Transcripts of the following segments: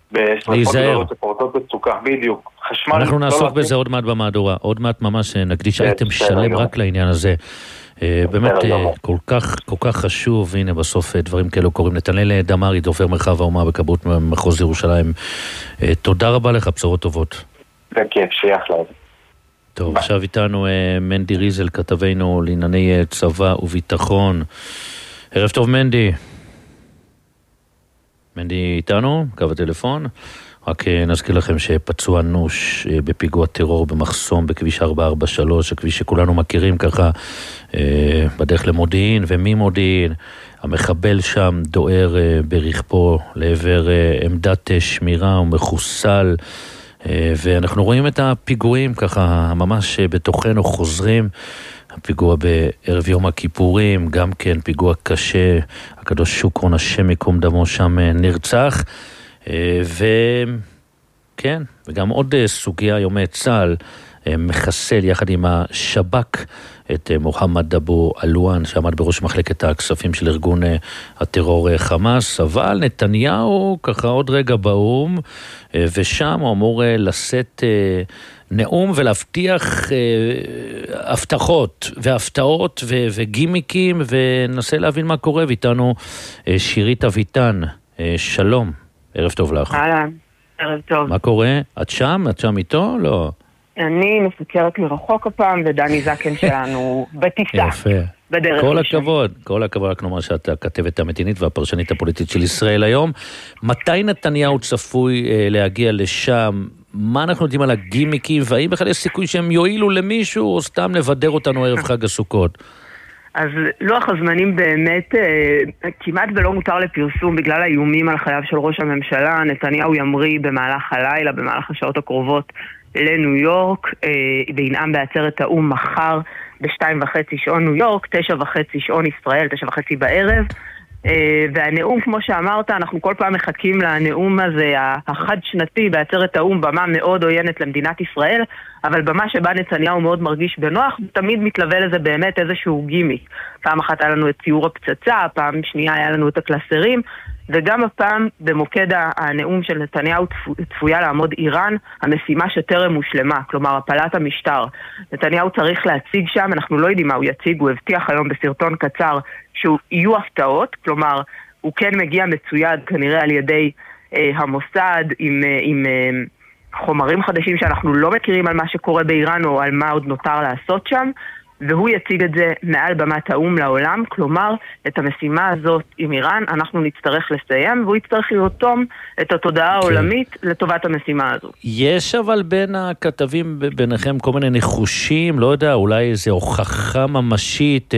בשרפות גדולות שפורצות בצוקה, בדיוק. אנחנו נעסוק בזה עוד מעט במהדורה, עוד מעט ממש נקדיש אייטם שלם רק לעניין הזה. באמת כל כך חשוב, הנה בסוף דברים כאלו קוראים. נתנאל דמרי, דובר מרחב האומה בכבאות מחוז ירושלים, תודה רבה לך, בשורות טובות. זה כיף, שייך לזה. טוב, עכשיו איתנו מנדי ריזל, כתבנו לענייני צבא וביטחון. ערב טוב מנדי. מנדי איתנו, קו הטלפון. רק נזכיר לכם שפצוע אנוש בפיגוע טרור במחסום בכביש 443, הכביש שכולנו מכירים ככה, בדרך למודיעין וממודיעין. המחבל שם דואר ברכבו לעבר עמדת שמירה ומחוסל, ואנחנו רואים את הפיגועים ככה ממש בתוכנו חוזרים. הפיגוע בערב יום הכיפורים, גם כן פיגוע קשה, הקדוש שוקרון השם יקום דמו שם נרצח. וכן, וגם עוד סוגיה, יומי צה"ל מחסל יחד עם השב"כ את מוחמד אבו אלואן, שעמד בראש מחלקת הכספים של ארגון הטרור חמאס. אבל נתניהו ככה עוד רגע באום, ושם הוא אמור לשאת נאום ולהבטיח הבטחות והפתעות וגימיקים, וננסה להבין מה קורה. ואיתנו שירית אביטן, שלום, ערב טוב לך. אהלן, ערב טוב. מה קורה? את שם? את שם איתו? לא. אני מסקרת מרחוק הפעם, ודני זקן שלנו בטיסה. יפה. בדרך כל הכבוד, כל הכבוד, רק נאמר שאתה כתבת המדינית והפרשנית הפוליטית של ישראל היום. מתי נתניהו צפוי להגיע לשם? מה אנחנו יודעים על הגימיקים, והאם בכלל יש סיכוי שהם יועילו למישהו, או סתם נבדר אותנו ערב חג הסוכות? אז לוח הזמנים באמת כמעט ולא מותר לפרסום בגלל האיומים על חייו של ראש הממשלה. נתניהו ימריא במהלך הלילה, במהלך השעות הקרובות לניו יורק, וינאם בעצרת האו"ם מחר ב-2:30 שעון ניו יורק, 9:30 שעון ישראל, 9:30 בערב. והנאום, כמו שאמרת, אנחנו כל פעם מחכים לנאום הזה החד שנתי בעצרת האו"ם, במה מאוד עוינת למדינת ישראל, אבל במה שבה נתניהו מאוד מרגיש בנוח, תמיד מתלווה לזה באמת איזשהו גימיק. פעם אחת היה לנו את ציור הפצצה, פעם שנייה היה לנו את הקלסרים, וגם הפעם במוקד הנאום של נתניהו צפויה לעמוד איראן, המשימה שטרם מושלמה, כלומר הפלת המשטר. נתניהו צריך להציג שם, אנחנו לא יודעים מה הוא יציג, הוא הבטיח היום בסרטון קצר שיהיו הפתעות, כלומר הוא כן מגיע מצויד כנראה על ידי המוסד עם חומרים חדשים שאנחנו לא מכירים על מה שקורה באיראן או על מה עוד נותר לעשות שם, והוא יציג את זה מעל במת האו"ם לעולם, כלומר, את המשימה הזאת עם איראן אנחנו נצטרך לסיים, והוא יצטרך לרתום את התודעה העולמית לטובת המשימה הזו. יש אבל בין הכתבים ביניכם כל מיני ניחושים, לא יודע, אולי איזו הוכחה ממשית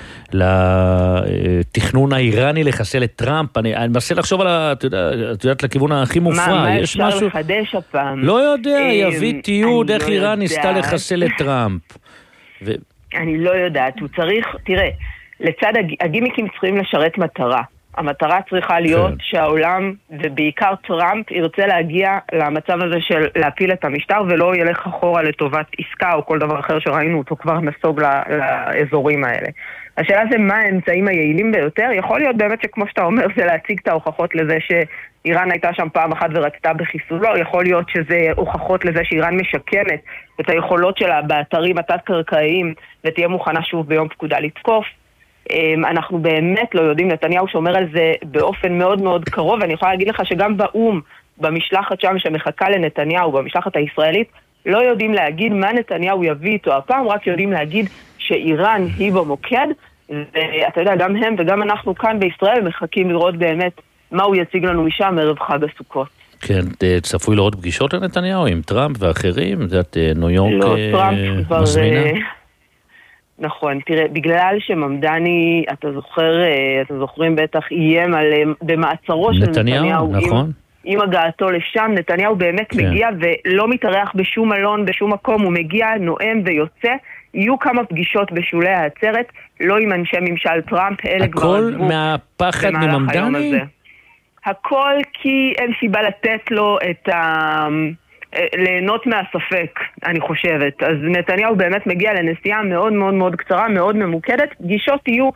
לתכנון האיראני לחסל את טראמפ. אני מנסה לחשוב על, את יודעת, לכיוון הכי מופרע. מה אפשר לחדש הפעם? לא יודע, יביא תיעוד איך איראן ניסתה לחסל את טראמפ. אני לא יודעת, הוא צריך, תראה, לצד הגימיקים צריכים לשרת מטרה. המטרה צריכה להיות שהעולם, ובעיקר טראמפ, ירצה להגיע למצב הזה של להפיל את המשטר, ולא ילך אחורה לטובת עסקה או כל דבר אחר שראינו אותו כבר נסוג לאזורים האלה. השאלה זה מה האמצעים היעילים ביותר. יכול להיות באמת שכמו שאתה אומר זה להציג את ההוכחות לזה שאיראן הייתה שם פעם אחת ורצתה בחיסולו. יכול להיות שזה הוכחות לזה שאיראן משכנת את היכולות שלה באתרים התת-קרקעיים ותהיה מוכנה שוב ביום פקודה לתקוף. אנחנו באמת לא יודעים, נתניהו שומר על זה באופן מאוד מאוד קרוב, ואני יכולה להגיד לך שגם באו"ם, במשלחת שם שמחכה לנתניהו, במשלחת הישראלית, לא יודעים להגיד מה נתניהו יביא איתו הפעם, רק יודעים להגיד שאיראן היא במוקד, ואתה יודע, גם הם וגם אנחנו כאן בישראל מחכים לראות באמת מה הוא יציג לנו משם ערב חג הסוכות. כן, צפוי לראות פגישות לנתניהו עם טראמפ ואחרים, זאת ניו יורק מזמינה? נכון, תראה, בגלל שממדני, אתם זוכרים בטח, איים במעצרו של נתניהו, נכון. עם הגעתו לשם, נתניהו באמת מגיע ולא מתארח בשום מלון, בשום מקום, הוא מגיע, נואם ויוצא. יהיו כמה פגישות בשולי העצרת, לא עם אנשי ממשל טראמפ, אלה כבר הכל מהפחד מממדני? הכל כי אין סיבה לתת לו את ליהנות מהספק, אני חושבת. אז נתניהו באמת מגיע לנסיעה מאוד מאוד מאוד קצרה, מאוד ממוקדת. פגישות יהיו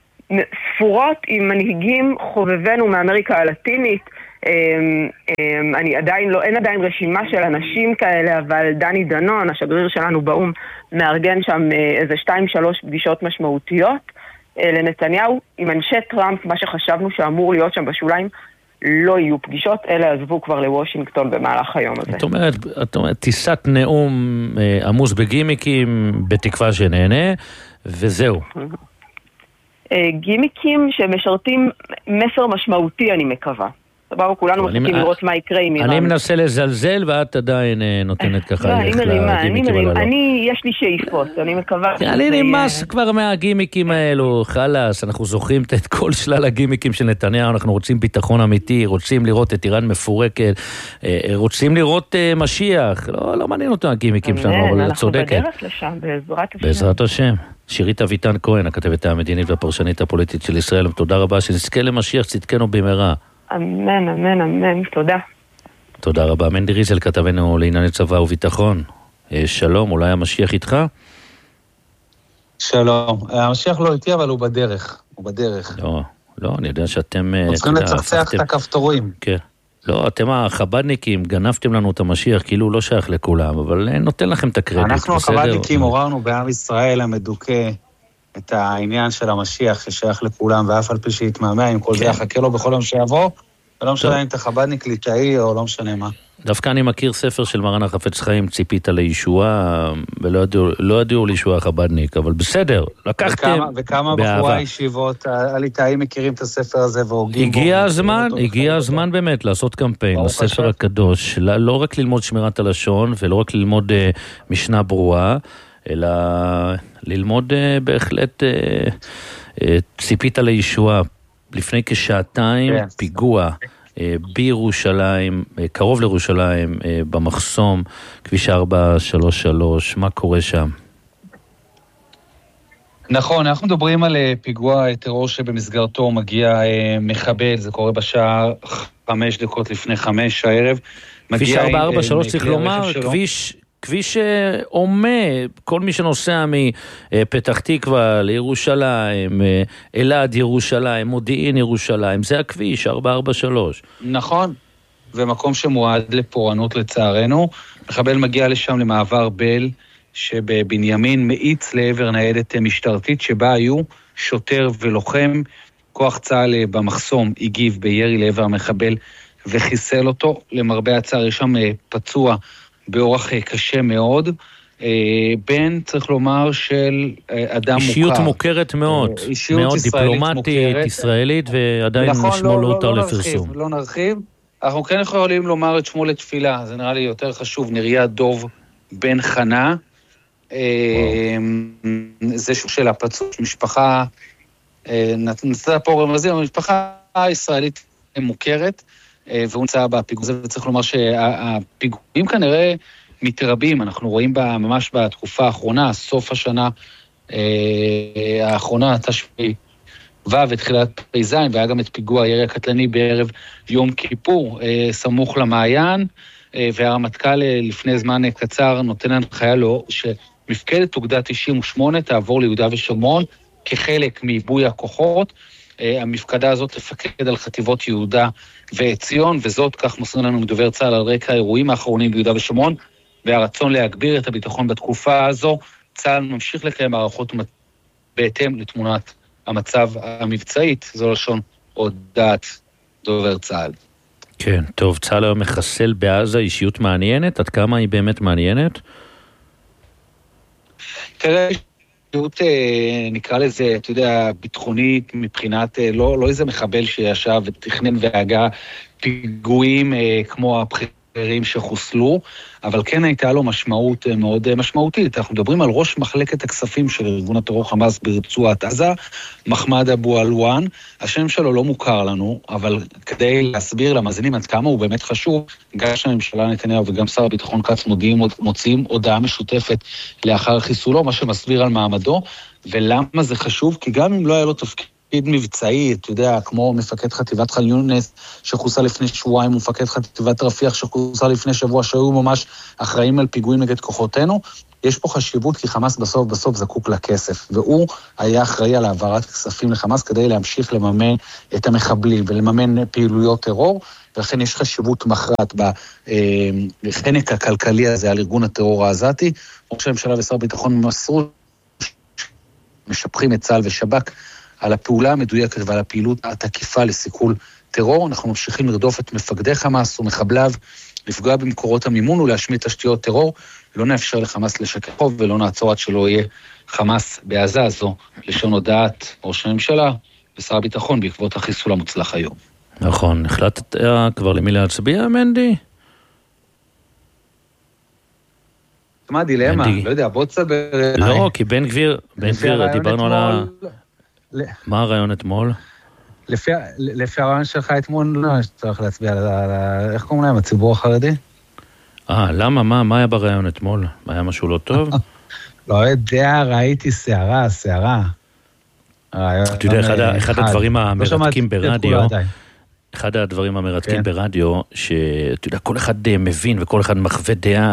ספורות עם מנהיגים חובבנו מאמריקה הלטינית. אין עדיין רשימה של אנשים כאלה, אבל דני דנון, השגריר שלנו באום, מארגן שם איזה 2-3 פגישות משמעותיות לנתניהו. עם אנשי טראמפ, מה שחשבנו שאמור להיות שם בשוליים, לא יהיו פגישות, אלא עזבו כבר לוושינגטון במהלך היום הזה. את אומרת, טיסת נאום עמוס בגימיקים, בתקווה שנהנה, וזהו. גימיקים שמשרתים מסר משמעותי, אני מקווה. סבבה, כולנו מחכים לראות מה יקרה עם איראן. אני מנסה לזלזל, ואת עדיין נותנת ככה אני מרימה, יש לי שאיפות, אני מקווה. אני נמאס כבר מהגימיקים האלו, חלאס, אנחנו זוכרים את כל שלל הגימיקים של נתניהו, אנחנו רוצים ביטחון אמיתי, רוצים לראות את איראן מפורקת, רוצים לראות משיח, לא מעניין אותו הגימיקים שלנו, אבל את צודקת. אנחנו בדרך לשם, בעזרת השם. בעזרת השם. שירית אביטן כהן, הכתבת המדינית והפרשנית הפוליטית של ישראל, תודה רבה, שנזכה למשיח צדקנו במהרה. אמן, אמן, אמן, תודה. תודה רבה. מנדי ריזל, כתבנו לענייני צבא וביטחון. שלום, אולי המשיח איתך? שלום. המשיח לא איתי, אבל הוא בדרך. לא, אני יודע שאתם... צריכים לצחצח את הכפתורים. כן. לא, אתם החבדניקים, גנבתם לנו את המשיח, כאילו הוא לא שייך לכולם, אבל נותן לכם את הקרדיט. אנחנו החבדניקים עוררנו בעם ישראל המדוכא את העניין של המשיח ששייך לכולם, ואף על פי שהתמהמה, עם כל זה יחכה לו בכל יום שיבוא, ולא משנה אם אתה חבדניק ליטאי או לא משנה מה. דווקא אני מכיר ספר של מרן החפץ חיים, ציפית לישועה, ולא ידעו לישועה חבדניק, אבל בסדר, לקחתם וכמה בחורי הישיבות הליטאים מכירים את הספר הזה והוגים בו. הגיע הזמן באמת לעשות קמפיין לספר הקדוש, לא רק ללמוד שמירת הלשון, ולא רק ללמוד משנה ברורה, אלא ללמוד בהחלט ציפית לישועה. לפני כשעתיים פיגוע בירושלים, קרוב לירושלים, במחסום, כביש 433, מה קורה שם? נכון, אנחנו מדברים על פיגוע טרור שבמסגרתו מגיע מחבל, זה קורה בשעה 5 דקות לפני 5 הערב. כביש 443 צריך לומר, כביש שעומה, כל מי שנוסע מפתח תקווה לירושלים, אלעד ירושלים, מודיעין ירושלים, זה הכביש 443. נכון, ומקום שמועד לפורענות לצערנו. מחבל מגיע לשם למעבר בל, שבבנימין מאיץ לעבר ניידת משטרתית, שבה היו שוטר ולוחם. כוח צה"ל במחסום הגיב בירי לעבר המחבל וחיסל אותו. למרבה הצער יש שם פצוע באורח קשה מאוד, בין, צריך לומר, של אדם מוכר. אישיות מוכרת מאוד, מאוד דיפלומטית, ישראלית, ועדיין שמו לא הותר לפרסום. לא נרחיב, אנחנו כן יכולים לומר את שמו לתפילה, זה נראה לי יותר חשוב, נריה דוב בן חנה, זה של הפצוע, משפחה, נצטע פה רמזים, המשפחה הישראלית מוכרת, והוא נמצא בפיגוע הזה, וצריך לומר שהפיגועים כנראה מתרבים, אנחנו רואים ממש בתקופה האחרונה, סוף השנה האחרונה, תשפ"י ותחילת פ"ז, והיה גם את פיגוע הירי הקטלני בערב יום כיפור, סמוך למעיין, והרמטכ"ל לפני זמן קצר נותן הנחיה לו, שמפקדת אוגדה 98 תעבור ליהודה ושומרון, כחלק מעיבוי הכוחות, המפקדה הזאת תפקד על חטיבות יהודה וציון, וזאת כך מוסרים לנו מדובר צה"ל על רקע האירועים האחרונים ביהודה ושומרון, והרצון להגביר את הביטחון בתקופה הזו. צה"ל ממשיך לקיים מערכות בהתאם לתמונת המצב המבצעית, זו לשון הודעת דובר צה"ל. כן, טוב, צה"ל היום מחסל בעזה אישיות מעניינת, עד כמה היא באמת מעניינת? תראה, נקרא לזה, אתה יודע, ביטחונית מבחינת, לא איזה מחבל שישב ותכנן והגה פיגועים כמו הבחירים שחוסלו, אבל כן הייתה לו משמעות מאוד משמעותית. אנחנו מדברים על ראש מחלקת הכספים של ארגון הטרור חמאס ברצועת עזה, מחמד אבו אלואן. השם שלו לא מוכר לנו, אבל כדי להסביר למאזינים עד כמה הוא באמת חשוב, גם שהממשלה נתניהו וגם שר הביטחון כץ מוציאים הודעה משותפת לאחר חיסולו, מה שמסביר על מעמדו, ולמה זה חשוב? כי גם אם לא היה לו תפקיד תפקיד מבצעי, אתה יודע, כמו מפקד חטיבת ח'אן יונס, שחוסה לפני שבועיים, ומפקד חטיבת רפיח, שחוסה לפני שבוע, שהיו ממש אחראים על פיגועים נגד כוחותינו. יש פה חשיבות, כי חמאס בסוף זקוק לכסף, והוא היה אחראי על העברת כספים לחמאס, כדי להמשיך לממן את המחבלים, ולממן פעילויות טרור, ולכן יש חשיבות מכרעת בחנק הכלכלי הזה, על ארגון הטרור העזתי. ראש הממשלה ושר הביטחון מסרו, משפחים את צה"ל ושב"כ, על הפעולה המדויקת ועל הפעילות התקיפה לסיכול טרור. אנחנו ממשיכים לרדוף את מפקדי חמאס ומחבליו, לפגוע במקורות המימון ולהשמיד תשתיות טרור, ולא נאפשר לחמאס לשקר חוב, ולא נעצור עד שלא יהיה חמאס בעזה. זו לשון הודעת ראש הממשלה ושר הביטחון בעקבות החיסול המוצלח היום. נכון, החלטת כבר למי להצביע, מנדי? מה דילמה? לא יודע, בוא תסבר... לא, כי בן גביר, דיברנו על ה... מה הרעיון אתמול? לפי הרעיון שלך אתמול, לא, צריך להצביע על... איך קוראים להם? הציבור החרדי? למה? מה היה ברעיון אתמול? היה משהו לא טוב? לא יודע, ראיתי שערה. אתה יודע, אחד הדברים המרתקים ברדיו, שאתה יודע, כל אחד מבין וכל אחד מחווה דעה,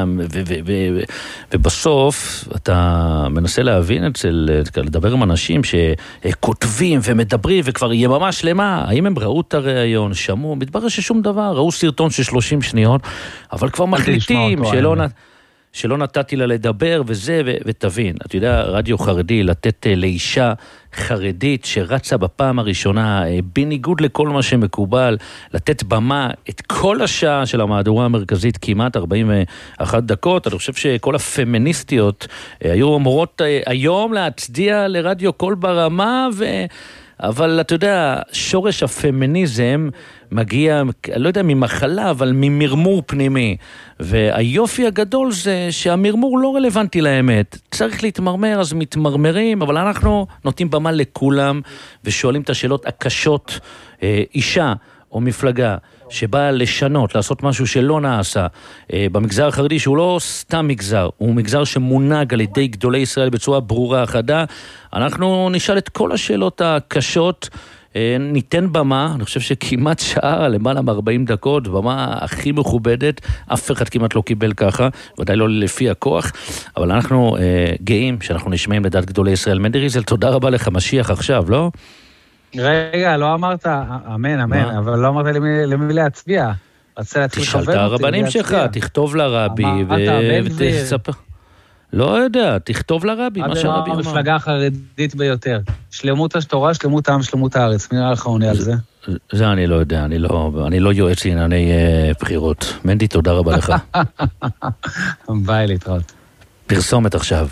ובסוף אתה מנסה להבין לדבר עם אנשים שכותבים ומדברים וכבר יממה שלמה, האם הם ראו את הרעיון, שמעו, מתברר ששום דבר, ראו סרטון של 30 שניות, אבל כבר מחליטים שלא נתתי לה לדבר וזה, ותבין, אתה יודע, רדיו חרדי, לתת לאישה חרדית שרצה בפעם הראשונה, בניגוד לכל מה שמקובל, לתת במה את כל השעה של המהדורה המרכזית, כמעט 41 דקות, אני חושב שכל הפמיניסטיות היו אמורות היום להצדיע לרדיו קול ברמה, אבל אתה יודע, שורש הפמיניזם מגיע, לא יודע ממחלה, אבל ממרמור פנימי. והיופי הגדול זה שהמרמור לא רלוונטי לאמת. צריך להתמרמר, אז מתמרמרים, אבל אנחנו נותנים במה לכולם, ושואלים את השאלות הקשות. אישה או מפלגה שבאה לשנות, לעשות משהו שלא נעשה, במגזר החרדי, שהוא לא סתם מגזר, הוא מגזר שמונהג על ידי גדולי ישראל בצורה ברורה, חדה, אנחנו נשאל את כל השאלות הקשות, ניתן במה, אני חושב שכמעט שעה, למעלה מ-40 דקות, במה הכי מכובדת, אף אחד כמעט לא קיבל ככה, ודאי לא לפי הכוח, אבל אנחנו גאים שאנחנו נשמעים לדעת גדולי ישראל. מנדי ריזל, תודה רבה לך, משיח עכשיו, לא? רגע, לא אמרת, אמן, אבל לא אמרת למי להצביע. תשאל את הרבנים שלך, תכתוב לרבי ותספר. לא יודע, תכתוב לרבי, מה שהרבי אמר. המפלגה החרדית ביותר. שלמות התורה, שלמות העם, שלמות הארץ. מי נראה לך עונה על זה? זה אני לא יודע, אני לא יועץ לענייני בחירות. מנדי, תודה רבה לך. ביי, להתראות. פרסומת עכשיו.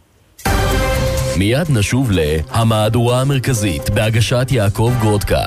מיד נשוב להמהדורה המרכזית בהגשת יעקב גרודקה.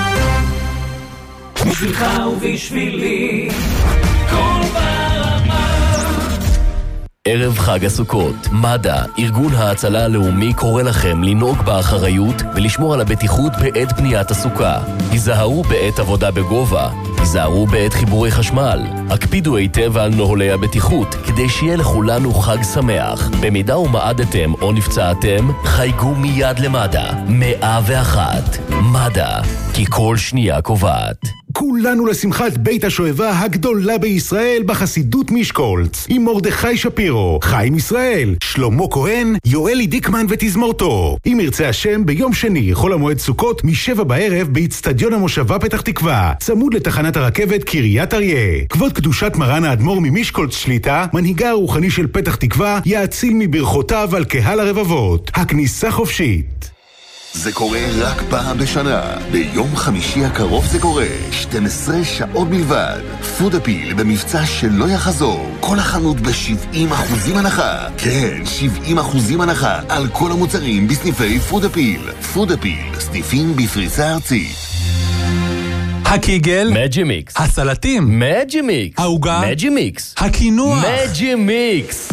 בשבילך ובשבילי כל ברמה. ערב חג הסוכות, מד"א, ארגון ההצלה הלאומי, קורא לכם לנהוג באחריות ולשמור על הבטיחות בעת בניית הסוכה. היזהרו בעת עבודה בגובה, היזהרו בעת חיבורי חשמל, הקפידו היטב על נוהלי הבטיחות כדי שיהיה לכולנו חג שמח. במידה ומעדתם או נפצעתם, חייגו מיד למד"א. 101 מד"א, כי כל שנייה קובעת. כולנו לשמחת בית השואבה הגדולה בישראל בחסידות משקולץ, עם מרדכי שפירו, חיים ישראל, שלמה כהן, יואלי דיקמן ותזמורתו. אם ירצה השם, ביום שני חול המועד סוכות מ7 בערב באצטדיון המושבה פתח תקווה, צמוד לתחנת הרכבת קריית אריה. כבוד קדושת מרן האדמו"ר ממשקולץ שליטה, מנהיגה הרוחני של פתח תקווה, יאציל מברכותיו על קהל הרבבות. הכניסה חופשית. זה קורה רק פעם בשנה. ביום חמישי הקרוב זה קורה. 12 שעות בלבד. פוד אפיל במבצע שלא יחזור. כל החנות ב-70% הנחה. כן, 70% הנחה על כל המוצרים בסניפי פוד אפיל. פוד אפיל, סניפים בפריסה ארצית. הקיגל, מג'ימיקס. הסלטים, מג'ימיקס. העוגה, מג'ימיקס. הקינוח, מג'ימיקס.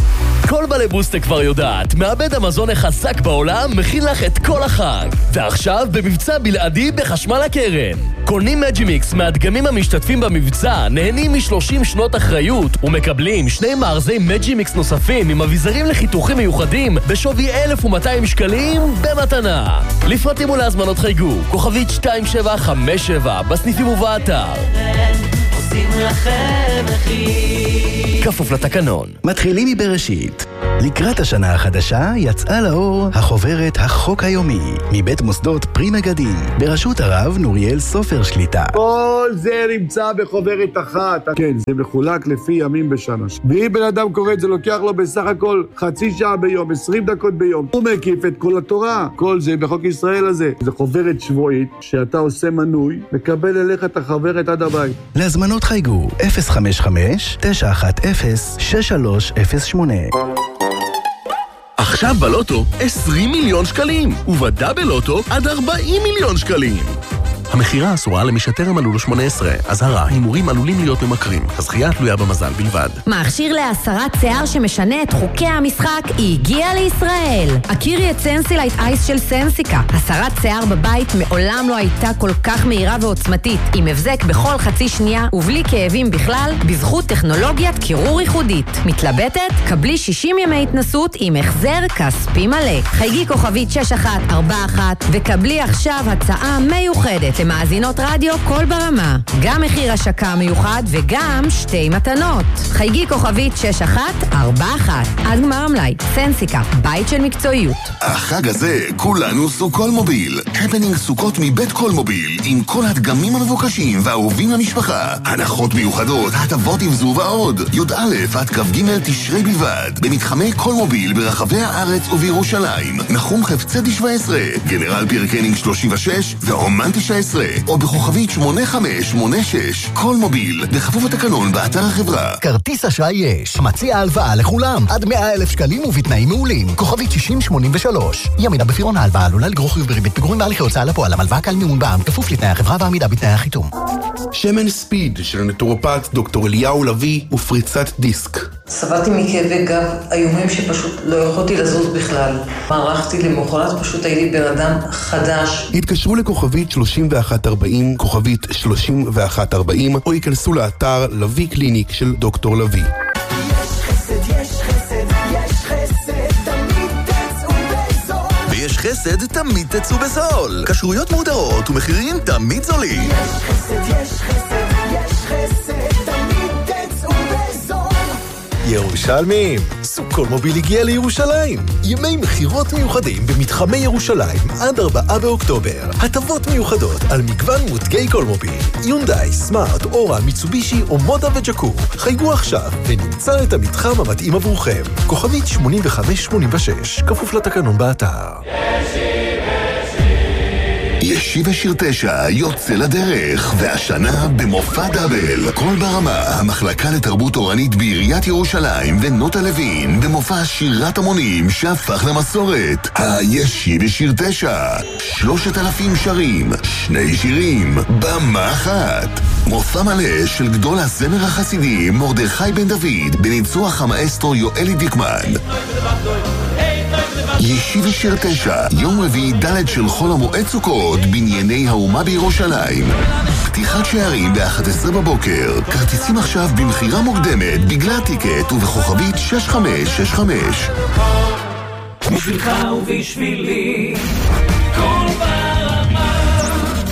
כל בעלי בוסטה כבר יודעת, מעבד המזון החזק בעולם מכין לך את כל החג. ועכשיו במבצע בלעדי בחשמל הקרן. קונים מג'ימיקס מהדגמים המשתתפים במבצע, נהנים מ-30 שנות אחריות ומקבלים 2 מארזי מג'ימיקס נוספים עם אביזרים לחיתוכים מיוחדים בשווי 1,200 שקלים במתנה. לפרטים ולהזמנות חייגו, כוכבית 2757 בסניפים ובאתר. עושים לכם מחיר. כפוף לתקנון. מתחילים מבראשית. לקראת השנה החדשה יצאה לאור החוברת החוק היומי מבית מוסדות פרי מגדים בראשות הרב נוריאל סופר שליטה. כל זה נמצא בחוברת אחת. כן, זה מחולק לפי ימים בשנה. ואם בן אדם קורא את זה לוקח לו בסך הכל חצי שעה ביום, 20 דקות ביום. הוא מקיף את כל התורה. כל זה בחוק ישראל הזה. זה חוברת שבועית שאתה עושה מנוי, מקבל אליך את החוברת עד הבית. להזמנות חייגו 055-910-6308. עכשיו בלוטו 20 מיליון שקלים, ובדאבל לוטו עד 40 מיליון שקלים. המחירה אסורה למי שטרם מלאו לו 18. אזהרה, הימורים עלולים להיות ממכרים. הזכייה תלויה במזל בלבד. מכשיר להסרת שיער שמשנה את חוקי המשחק הגיע לישראל. הכירי את סנסילייט אייס של סנסיקה. הסרת שיער בבית מעולם לא הייתה כל כך מהירה ועוצמתית, עם הבזק בכל חצי שנייה ובלי כאבים בכלל, בזכות טכנולוגיית קירור ייחודית. מתלבטת? קבלי 60 ימי התנסות עם החזר כספי מלא. חייגי כוכבית 6141 וקבלי עכשיו הצעה מיוחדת למאזינות רדיו כל ברמה. גם מחיר השקה מיוחד וגם 2 מתנות. חייגי כוכבית 6141. עד גמר המלאי. סנסיקה, בית של מקצועיות. החג הזה כולנו סוכול מוביל. הפנינג סוכות מבית כל מוביל, עם כל הדגמים המבוקשים והאהובים למשפחה. הנחות מיוחדות, הטבות עם זו ועוד. י"א עד כ"ג תשרי בלבד. במתחמי כל מוביל ברחבי הארץ ובירושלים. נחום חפצי 17, גנרל פירקנינג 36 והומן 19. או בכוכבית 8586. כל מוביל, בכפוף התקנון באתר החברה. כרטיס אשראי יש. מציע הלוואה לכולם. עד 100,000 שקלים ובתנאים מעולים. כוכבית 6083. ימינה בפירעון ההלוואה עלולה לגרור חיוב בריבית פיגורים בהליכי הוצאה לפועל. המלוואה קל מימון בע"מ כפוף לתנאי החברה ועמידה בתנאי החיתום. שמן ספיד של נטורופט דוקטור אליהו לביא ופריצת דיסק. סבלתי מכאבי גב איומים שפשוט לא יכולתי לזוז בכלל. מערכתי למחרת, פשוט הייתי בן אדם חדש. התקשרו לכוכבית 3140, כוכבית 3140, או ייכנסו לאתר לביא קליניק של דוקטור לביא. יש חסד, יש חסד, יש חסד, תמיד תצאו בזול. ויש חסד, תמיד תצאו בזול. כשרויות מודרות ומחירים תמיד זולים. יש חסד, יש חסד, יש חסד, תמיד תצאו בזול. ירושלמים, סוכול מוביל הגיע לירושלים. ימי מחירות מיוחדים במתחמי ירושלים עד 4 באוקטובר. הטבות מיוחדות על מגוון מותגי כל מוביל. יונדאי, סמארט, אורה, מיצובישי או מודה וג'קור. חייגו עכשיו ונמצא את המתחם המתאים עבורכם. כוכבית 8586, כפוף לתקנון באתר. ישיבה שיר 9 יוצא לדרך, והשנה במופע דאבל. כל ברמה, המחלקה לתרבות אורנית בעיריית ירושלים ונוטה לוין, במופע שירת המונים שהפך למסורת. הישיבה שיר 9, 3,000 שרים, 2 שירים, במה אחת. מופע מלא של גדול הזמר החסידי מרדכי בן דוד, בניצוח המאסטרו יואלי דיקמן. ישיבה שיר 9, יום רביעי ד' של חול המועד סוכות, בנייני האומה בירושלים. פתיחת שערים ב-11 בבוקר. כרטיסים עכשיו במחירה מוקדמת בגלל טיקט ובכוכבית 6565. בשבילך ובשבילי, כל ברמה.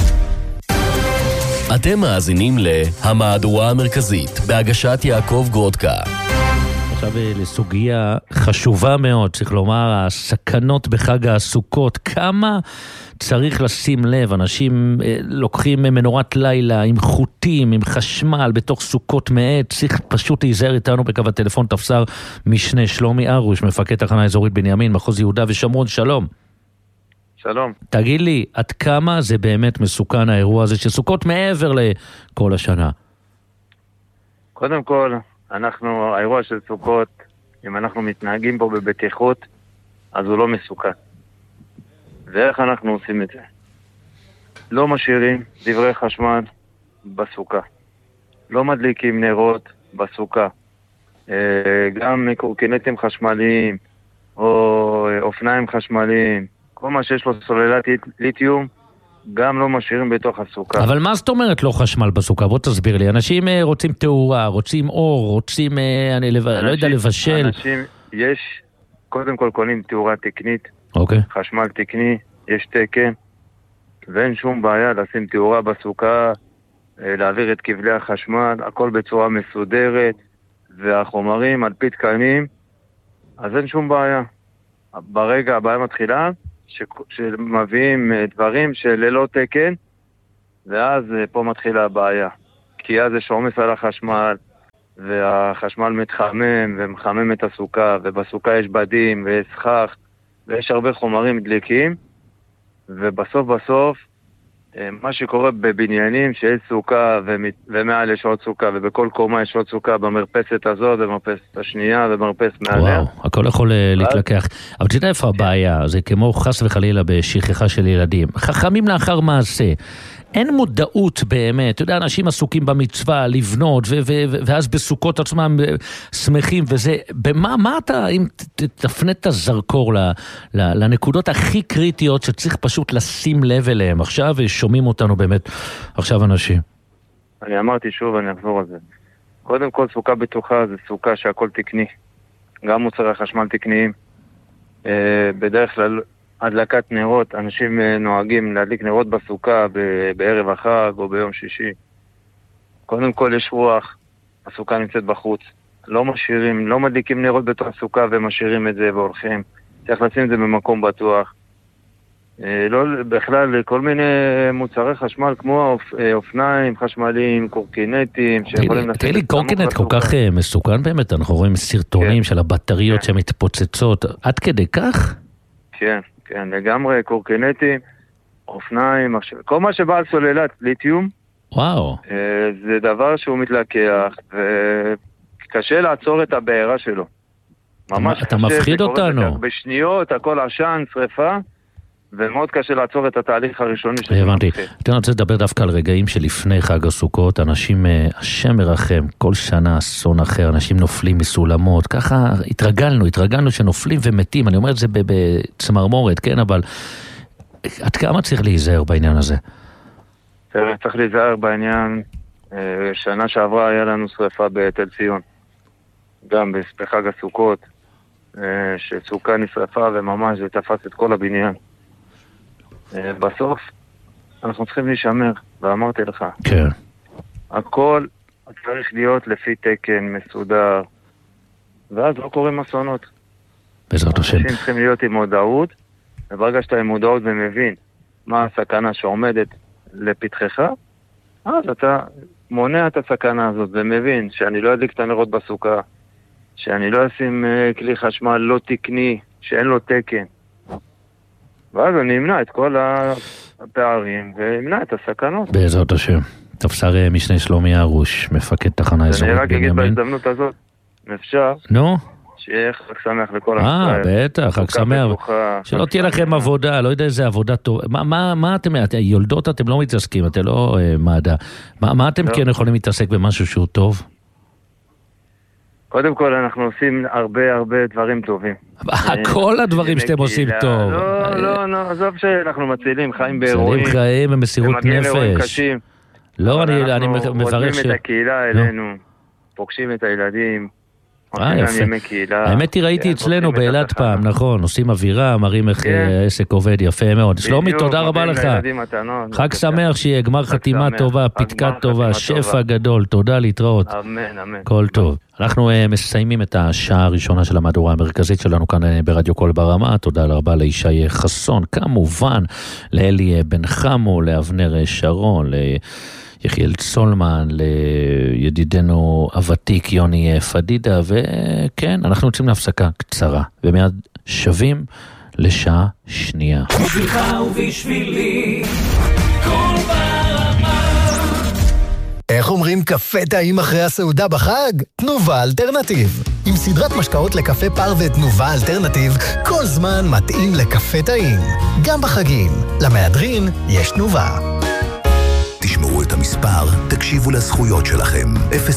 אתם מאזינים להמהדורה המרכזית בהגשת יעקב גרודקה. עכשיו לסוגיה חשובה מאוד, צריך לומר, הסכנות בחג הסוכות. כמה צריך לשים לב, אנשים לוקחים מנורת לילה עם חוטים, עם חשמל, בתוך סוכות מעט, צריך פשוט להיזהר איתנו בקו הטלפון. תפסר משנה שלומי ארוש, מפקד תחנה אזורית בנימין, מחוז יהודה ושומרון, שלום. שלום. תגיד לי, עד כמה זה באמת מסוכן האירוע הזה, שסוכות מעבר לכל השנה? קודם כל, האירוע של סוכות, אם אנחנו מתנהגים בו בבטיחות, אז הוא לא מסוכן. ואיך אנחנו עושים את זה? לא משאירים דברי חשמל בסוכה. לא מדליקים נרות בסוכה. גם קורקינטים חשמליים, או אופניים חשמליים, כל מה שיש לו סוללת ליתיום, גם לא משאירים בתוך הסוכה. אבל מה זאת אומרת לא חשמל בסוכה? בוא תסביר לי. אנשים רוצים תאורה, רוצים אור, רוצים, לא יודע, לבשל. אנשים, יש, קודם כל קונים תאורה תקנית, חשמל תקני, יש תקן, ואין שום בעיה לשים תאורה בסוכה, להעביר את כבלי החשמל, הכל בצורה מסודרת, והחומרים על פי תקנים, אז אין שום בעיה. ברגע הבעיה מתחילה, שמביאים דברים שללא תקן, ואז פה מתחילה הבעיה. כי אז יש עומס על החשמל, והחשמל מתחמם ומחמם את הסוכה, ובסוכה יש בדים וסכך, ויש הרבה חומרים דליקים, ובסוף, מה שקורה בבניינים שיש סוכה ומעל יש עוד סוכה, ובכל קומה יש עוד סוכה במרפסת הזאת, במרפסת השנייה ובמרפסת מעליה. וואו, הכל יכול להתלקח. אבל תדע איפה הבעיה, זה כמו חס וחלילה בשכחה של ילדים. חכמים לאחר מעשה. אין מודעות באמת, אתה יודע, אנשים עסוקים במצווה, לבנות, ואז בסוכות עצמם שמחים, וזה, מה אתה, אם תפנה את הזרקור לנקודות הכי קריטיות שצריך פשוט לשים לב אליהם, עכשיו שומעים אותנו באמת, עכשיו אנשים. אני אמרתי שוב, אני אחזור על זה. קודם כל, סוכה בטוחה זה סוכה שהכל תקני, גם מוצרי חשמל תקניים, בדרך כלל, הדלקת נרות, אנשים נוהגים להדליק נרות בסוכה בערב החג או ביום שישי. קודם כל יש רוח, הסוכה נמצאת בחוץ. לא משאירים, לא מדליקים נרות בתוך הסוכה ומשאירים את זה והולכים. צריך לשים את זה במקום בטוח. לא, בכלל, כל מיני מוצרי חשמל כמו אופניים חשמליים, קורקינטים, שיכולים תראי לי, קורקינט כל כך מסוכן באמת, אנחנו רואים סרטונים של הבטריות שמתפוצצות, עד כדי כך? כן. כן, לגמרי, קורקינטים, אופניים, כל מה שבא על סוללת ליתיום, וואו. זה דבר שהוא מתלקח, וקשה לעצור את הבעירה שלו. ממש אתה מפחיד אותנו. בשניות, הכל עשן, שריפה, ומאוד קשה לעצור את התהליך הראשוני שלו. הבנתי. אני רוצה לדבר דווקא על רגעים שלפני חג הסוכות, אנשים, השם מרחם, כל שנה אסון אחר, אנשים נופלים מסולמות, ככה התרגלנו שנופלים ומתים, אני אומר את זה בצמרמורת, כן, אבל עד כמה צריך להיזהר בעניין הזה? צריך להיזהר בעניין, שנה שעברה היה לנו שריפה בתל ציון, גם בחג הסוכות, שסוכה נשרפה וממש זה תפס את כל הבניין. בסוף אנחנו צריכים להישמר, ואמרתי לך, כן. הכל צריך להיות לפי תקן מסודר, ואז לא קוראים אסונות. בעזרת השם. אנשים צריכים להיות עם מודעות, וברגע שאתה עם מודעות ומבין מה הסכנה שעומדת לפתחך, אז אתה מונע את הסכנה הזאת ומבין שאני לא אדליק את הנרות בסוכה, שאני לא אשים כלי חשמל לא תקני, שאין לו תקן. ואז אני אמנע את כל הפערים ואמנע את הסכנות. בעזרת השם. תפסר משנה שלומי הרוש, מפקד תחנה אזורית בנימין. אני רק אגיד בהזדמנות הזאת, אפשר, נו? שיהיה חג שמח לכל ישראל. בטח, חג שמח. שלא תהיה לכם עבודה, לא יודע איזה עבודה טוב. מה אתם, יולדות אתם לא מתעסקים, אתם לא מדע. מה אתם כן יכולים להתעסק במשהו שהוא טוב? קודם כל אנחנו עושים הרבה דברים טובים. כל הדברים שאתם עושים טוב. לא, עזוב שאנחנו מצילים חיים באירועים. מצילים חיים במסירות נפש. לא, אני מברך אנחנו עוזבים את הקהילה אלינו, פוגשים את הילדים. האמת היא ראיתי אצלנו באילת פעם, נכון, עושים אווירה, מראים איך העסק עובד יפה מאוד. שלומי, תודה רבה לך. חג שמח, שיהיה גמר חתימה טובה, פתקה טובה, שפע גדול, תודה, להתראות. אמן, אמן. כל טוב. אנחנו מסיימים את השעה הראשונה של המהדורה המרכזית שלנו כאן ברדיו קול ברמה. תודה רבה לישי חסון, כמובן לאלי בן חמו, לאבנר שרון, יחיאל צולמן, לידידנו הוותיק יוני פדידה, וכן, אנחנו יוצאים להפסקה קצרה, ומיד שווים לשעה שנייה. בשבילך ובשבילי, קול ברמה. איך אומרים קפה טעים אחרי הסעודה בחג? תנובה אלטרנטיב. עם סדרת משקאות לקפה פר ותנובה אלטרנטיב, כל זמן מתאים לקפה טעים. גם בחגים. למהדרין יש תנובה. תשמעו את את המספר, תקשיבו לזכויות שלכם.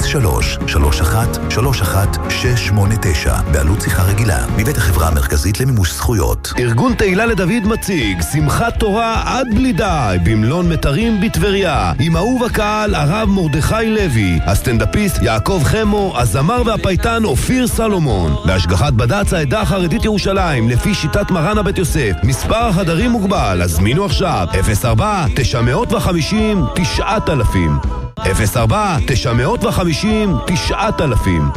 03-31-31-689, בעלות שיחה רגילה, מבית החברה המרכזית למימוש זכויות. ארגון תהילה לדוד מציג שמחת תורה עד בלי די במלון מטרים בטבריה, עם אהוב הקהל הרב מרדכי לוי, הסטנדאפיסט יעקב חמו, הזמר והפייטן אופיר סלומון, בהשגחת בד"ץ העדה החרדית ירושלים לפי שיטת מרן הבית יוסף. מספר החדרים מוגבל, הזמינו עכשיו 04-950-9000 04-950-9000.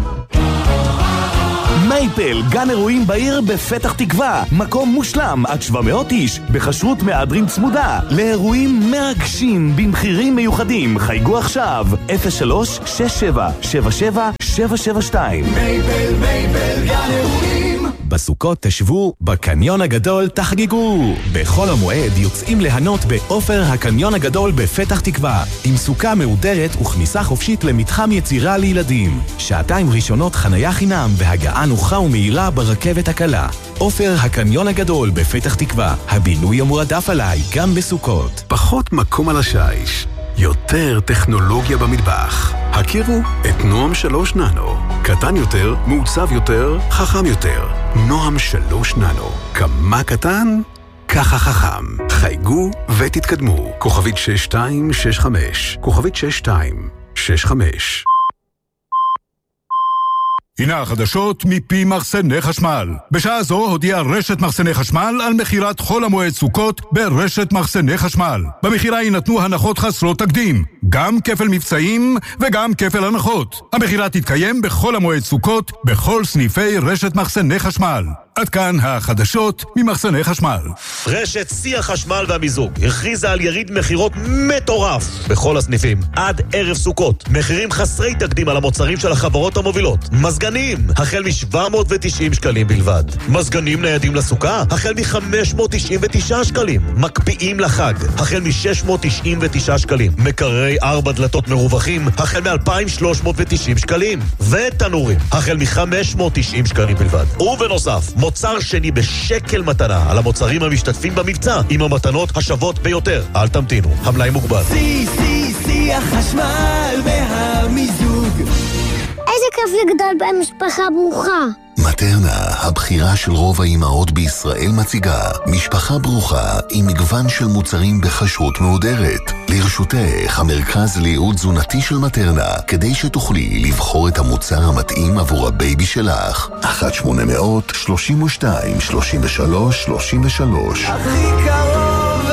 מייפל, גן אירועים בעיר בפתח תקווה, מקום מושלם עד 700 איש, בחשרות מהדרין צמודה, לאירועים מרגשים במחירים מיוחדים. חייגו עכשיו 03-6777-772. מייפל, גן אירועים. בסוכות תשבו, בקניון הגדול תחגגו. בחול המועד יוצאים ליהנות באופר הקניון הגדול בפתח תקווה, עם סוכה מהודרת וכניסה חופשית למתחם יצירה לילדים. שעתיים ראשונות חנייה חינם והגעה נוחה ומהירה ברכבת הקלה. אופר הקניון הגדול בפתח תקווה, הבינוי המועדף עליי גם בסוכות. פחות מקום על השיש, יותר טכנולוגיה במטבח. הכירו את נועם 3 ננו. קטן יותר, מעוצב יותר, חכם יותר. נועם 3 ננו. כמה קטן? ככה חכם. חייגו ותתקדמו. כוכבית 6265. כוכבית 6265. הנה החדשות מפי מחסני חשמל. בשעה זו הודיעה רשת מחסני חשמל על מחירת חול המועד סוכות ברשת מחסני חשמל. במחירה יינתנו הנחות חסרות תקדים, גם כפל מבצעים וגם כפל הנחות. המחירה תתקיים בכל המועד סוכות בכל סניפי רשת מחסני חשמל. עד כאן החדשות ממחסני חשמל. רשת שיא החשמל והמיזוג הכריזה על יריד מחירות מטורף בכל הסניפים עד ערב סוכות. מחירים חסרי תקדים על המוצרים של החברות המובילות. מזגנים החל מ-790 שקלים בלבד. מזגנים ניידים לסוכה החל מ-599 שקלים. מקפיאים לחג החל מ-699 שקלים. מקררי 4 דלתות מרווחים החל מ-2,390 שקלים. ותנורים החל מ-590 שקלים בלבד. ובנוסף, מוצר שני בשקל מתנה על המוצרים המשתתפים במבצע עם המתנות השוות ביותר. אל תמתינו, המלאי מוגבל. שיא החשמל והמיזוג. איזה כיף לגדול במשפחה ברוכה. מטרנה, הבחירה של רוב האימהות בישראל, מציגה משפחה ברוכה עם מגוון של מוצרים בחשרות מהודרת. לרשותך המרכז לייעוד תזונתי של מטרנה, כדי שתוכלי לבחור את המוצר המתאים עבור הבייבי שלך. 1-800-32-33-33. הכי קרוב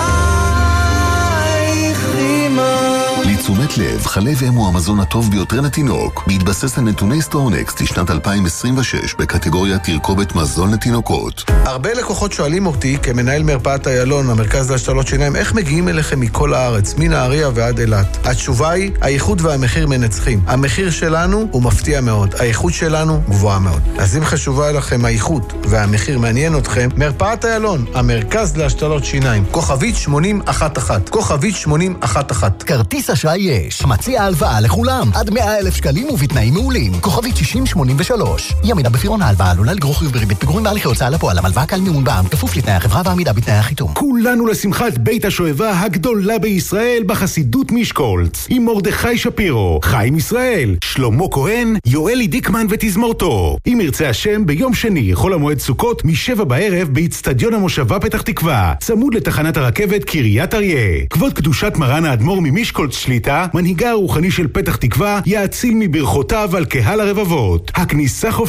אלייך אמא. לתשומת לב, חלב אם הוא המזון הטוב ביותר לתינוק, בהתבסס על נתוני סטורנקסט לשנת 2026 בקטגוריה תרכובת מזון לתינוקות. הרבה לקוחות שואלים אותי, כמנהל מרפאת איילון, המרכז להשתלות שיניים, איך מגיעים אליכם מכל הארץ, מנהריה ועד אילת? התשובה היא, האיכות והמחיר מנצחים. המחיר שלנו הוא מפתיע מאוד, האיכות שלנו גבוהה מאוד. אז אם חשובה לכם האיכות והמחיר מעניין אתכם, מרפאת איילון, המרכז להשתלות שיניים, כוכבית 8011, כוכבית 8011. כרטיס אשראי יש, מציע הלוואה לכולם, עד 100,000 שקלים ובתנאים מעולים. כוכבית 6083. ימינה בפירעון ההלוואה עלולה לגרור חיוב בריבית פיגורים בהליכי הוצאה לפועל. הלוואה כלל מימון בע"מ, כפוף לתנאי החברה ועמידה בתנאי החיתום. כולנו לשמחת בית השואבה הגדולה בישראל בחסידות משקולץ, עם מרדכי שפירו, חיים ישראל, שלמה כהן, יואלי דיקמן ותזמורתו. אם ירצה השם, ביום שני חול המועד סוכות מ-7 בערב באצטדיון המושבה פתח תקווה, צמוד לתחנת הרכבת קריית אריה. כבוד קדושת מרן האדמו"ר ממשקולץ שליטה, מנהיגה הרוחני של פתח תקווה, יאציל מברכותיו על קהל הרבבות. הכניסה